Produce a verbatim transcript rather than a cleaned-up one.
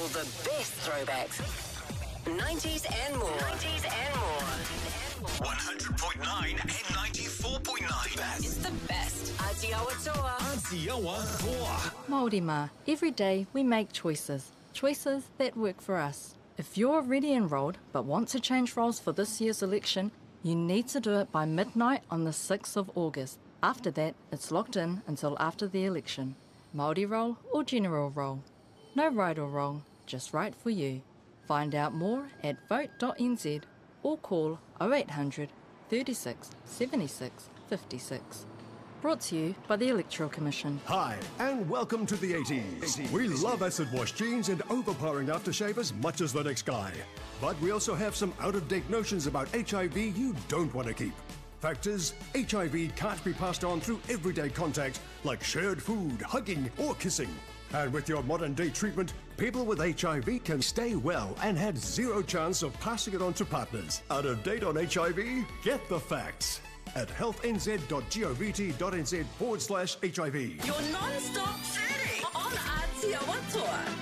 All the best throwbacks. nineties and more. nineties and more. one hundred point nine and ninety-four point nine. It's the best. Atiawa Toa. Atiawa Toa. Māori mā, every day we make choices. Choices that work for us. If you're already enrolled but want to change roles for this year's election, you need to do it by midnight on the sixth of August. After that, it's locked in until after the election. Māori role or general role. No right or wrong, just right for you. Find out more at vote dot n z or call oh eight hundred, thirty-six, seventy-six, fifty-six. Brought to you by the Electoral Commission. Hi, and welcome to the eighties. We love acid wash jeans and overpowering aftershave as much as the next guy. But we also have some out-of-date notions about H I V you don't want to keep. Fact is, H I V can't be passed on through everyday contact like shared food, hugging, or kissing. And with your modern-day treatment, people with H I V can stay well and have zero chance of passing it on to partners. Out of date on H I V? Get the facts at health n z dot govt dot n z forward slash H I V. Your non-stop chatting on Atiawa Toa.